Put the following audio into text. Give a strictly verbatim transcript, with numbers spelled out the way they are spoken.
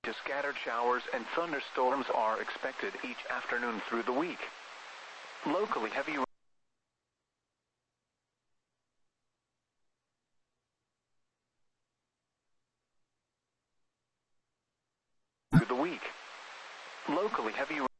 Scattered showers and thunderstorms are expected each afternoon through the week. Locally heavy rain through the week. Locally heavy